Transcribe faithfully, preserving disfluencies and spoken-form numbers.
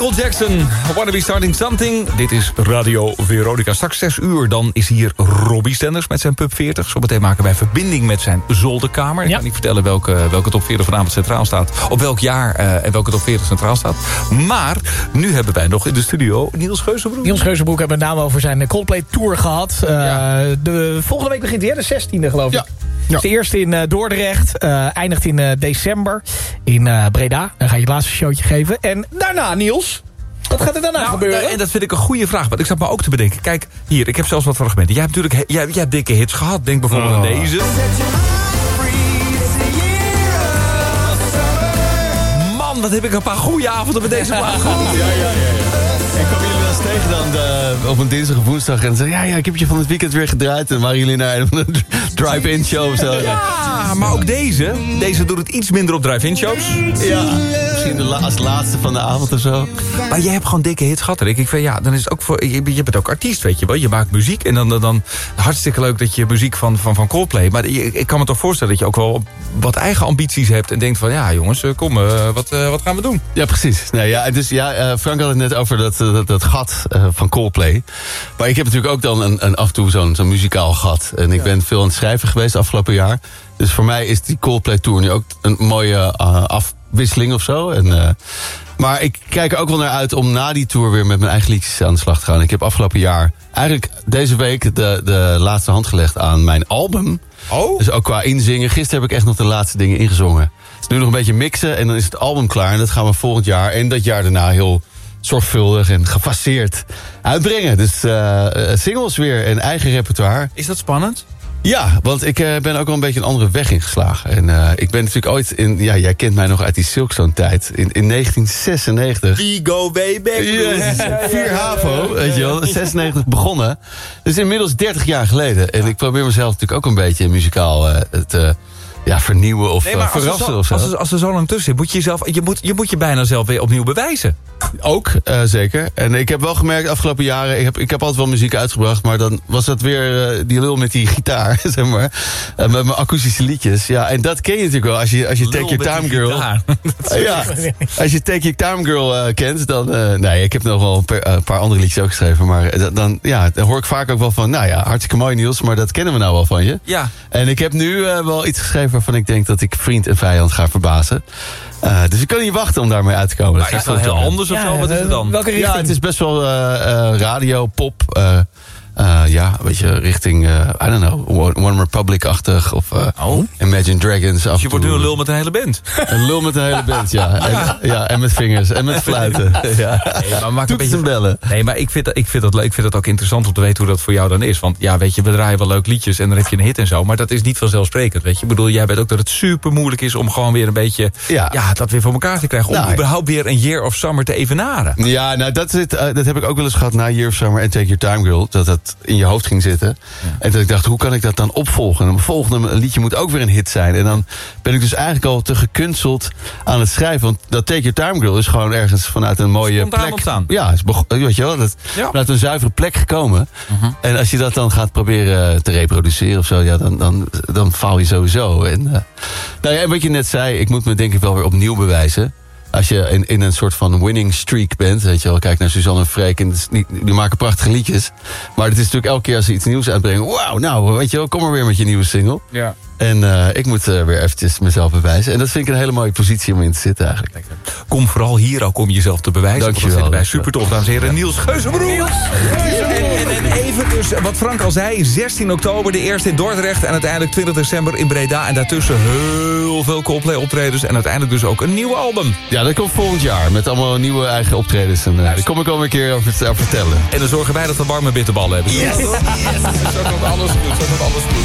Michael Jackson, Wanna Be Starting Something. Dit is Radio Veronica. Straks zes uur, dan is hier Robbie Stenders met zijn Pub veertig. Zometeen maken wij verbinding met zijn zolderkamer. Ik ja. kan niet vertellen welke, welke top veertig vanavond centraal staat. Op welk jaar uh, en welke top veertig centraal staat. Maar nu hebben wij nog in de studio Niels Geuzenbroek. Niels Geuzenbroek hebben we met name over zijn Coldplay Tour gehad. Uh, ja. de, volgende week begint hij, de zestiende geloof ik. Ja. Ja. De eerste in uh, Dordrecht, uh, eindigt in uh, december in uh, Breda. Dan ga je het laatste showtje geven. En daarna, Niels, wat gaat er daarna nou, gebeuren? En dat vind ik een goede vraag, want ik zat me ook te bedenken. Kijk, hier, ik heb zelfs wat fragmenten. Jij hebt natuurlijk jij, jij hebt dikke hits gehad. Denk bijvoorbeeld oh. aan deze. Man, wat heb ik een paar goede avonden met deze plaat gehad. Ja, ja, ja. ja. En kwamen jullie wel eens tegen dan de, op een dinsdag of woensdag en zeiden, ja, ja, ik heb je van het weekend weer gedraaid. En waren jullie naar een drive-in show of zo? Ja, maar ook deze. Deze doet het iets minder op drive-in shows. Ja, misschien de la- als laatste van de avond of zo. Maar jij hebt gewoon dikke hits gehad, Rick. Ik vind, ja, dan is het ook voor, je, je bent ook artiest, weet je wel. Je maakt muziek en dan, dan, dan hartstikke leuk dat je muziek van, van, van Coldplay. Maar je, ik kan me toch voorstellen dat je ook wel wat eigen ambities hebt. En denkt van, ja jongens, kom, uh, wat, uh, wat gaan we doen? Ja, precies. Nee, ja, dus, ja, uh, Frank had het net over dat, dat, dat gat uh, van Coldplay. Maar ik heb natuurlijk ook dan een, een af en toe zo'n, zo'n muzikaal gat. En ik ja. ben veel aan het schrijven geweest afgelopen jaar. Dus voor mij is die Coldplay Tour nu ook een mooie uh, afwisseling of zo. En, uh, maar ik kijk er ook wel naar uit om na die tour weer met mijn eigen liedjes aan de slag te gaan. Ik heb afgelopen jaar eigenlijk deze week de, de laatste hand gelegd aan mijn album. Oh? Dus ook qua inzingen. Gisteren heb ik echt nog de laatste dingen ingezongen. Dus nu nog een beetje mixen en dan is het album klaar. En dat gaan we volgend jaar en dat jaar daarna heel zorgvuldig en gefaseerd uitbrengen. Dus uh, singles weer en eigen repertoire. Is dat spannend? Ja, want ik uh, ben ook wel een beetje een andere weg ingeslagen. En uh, ik ben natuurlijk ooit in... Ja, jij kent mij nog uit die Silkstone-tijd. In, in negentien zesennegentig. We go way back. Yes, vier HAVO, weet je wel. zesennegentig begonnen. Dus inmiddels dertig jaar geleden. En ik probeer mezelf natuurlijk ook een beetje muzikaal uh, te... Ja, vernieuwen of nee, uh, verrassen zo, of zo. Als er, als er zo lang tussen zit, moet je jezelf, je moet, je moet je bijna zelf weer opnieuw bewijzen. Ook, uh, zeker. En ik heb wel gemerkt, de afgelopen jaren... Ik heb, ik heb altijd wel muziek uitgebracht... maar dan was dat weer uh, die lul met die gitaar, zeg maar. Uh, met mijn akoestische liedjes. Ja, en dat ken je natuurlijk wel. Als je, als je Take Your Time Girl... Uh, ja, als je Take Your Time Girl uh, kent, dan... Uh, nee, ik heb nog wel een paar, uh, paar andere liedjes ook geschreven... maar uh, dan, ja, dan hoor ik vaak ook wel van... nou ja, hartstikke mooi Niels, maar dat kennen we nou wel van je. Ja. En ik heb nu uh, wel iets geschreven waarvan ik denk... dat ik vriend en vijand ga verbazen. Uh, dus ik kan niet wachten om daarmee uit te komen. Maar is dat heel anders of ja, zo? Wat is het dan? Welke richting? Ja, het is best wel uh, uh, radio, pop... Uh, Uh, ja, een beetje richting, uh, I don't know, One Republic-achtig of uh, oh. Imagine Dragons. Dus je wordt nu een lul met een hele band. Een lul met een hele band, ja. En, ja, en met vingers en met fluiten. Ja. Nee, maar maak een beetje bellen. Nee, maar ik vind, dat, ik, vind dat, ik vind dat ook interessant om te weten hoe dat voor jou dan is. Want ja, weet je, we draaien wel leuk liedjes en dan heb je een hit en zo. Maar dat is niet vanzelfsprekend, weet je. Ik bedoel, jij weet ook dat het super moeilijk is om gewoon weer een beetje... Ja, ja dat weer voor elkaar te krijgen. Om nou, überhaupt weer een Year of Summer te evenaren. Ja, nou, dat, is, uh, dat heb ik ook wel eens gehad na Year of Summer en Take Your Time Girl. Dat dat in je hoofd ging zitten. Ja. En dat ik dacht, hoe kan ik dat dan opvolgen? En mijn volgende liedje moet ook weer een hit zijn. En dan ben ik dus eigenlijk al te gekunsteld aan het schrijven. Want dat Take Your Time Girl is gewoon ergens vanuit een mooie spontaan plek. Ontstaan. Ja, is bego- weet je wel, dat ja. vanuit een zuivere plek gekomen. Uh-huh. En als je dat dan gaat proberen te reproduceren of zo, ja, dan, dan, dan faal je sowieso. En, uh, nou ja, en wat je net zei, ik moet me denk ik wel weer opnieuw bewijzen. Als je in, in een soort van winning streak bent, weet je wel, kijk naar Suzanne en Freek, en niet, die maken prachtige liedjes. Maar het is natuurlijk elke keer als ze iets nieuws uitbrengen, wauw, nou, weet je wel, kom maar weer met je nieuwe single. Ja. En uh, ik moet uh, weer eventjes mezelf bewijzen. En dat vind ik een hele mooie positie om in te zitten eigenlijk. Kom vooral hier ook om jezelf te bewijzen. Dank je wel. Super tof, dames en heren. Niels Geuzenbroek. En, en, en even dus, wat Frank al zei, zestien oktober, de eerste in Dordrecht en uiteindelijk twintig december in Breda. En daartussen heel veel Coldplay optredens en uiteindelijk dus ook een nieuw album. Ja, dat komt volgend jaar met allemaal nieuwe eigen optredens. En uh, daar kom ik al een keer over te vertellen. En dan zorgen wij dat we warme bitterballen hebben. Yes! Yes. Zo komt alles goed, zo komt alles goed.